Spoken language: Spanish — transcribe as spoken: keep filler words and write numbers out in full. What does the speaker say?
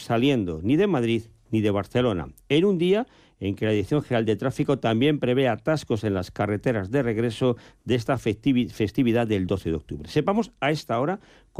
saliendo ni de Madrid ni de Barcelona, en un día en que la Dirección General de Tráfico también prevé atascos en las carreteras de regreso de esta festividad del doce de octubre. Sepamos a esta hora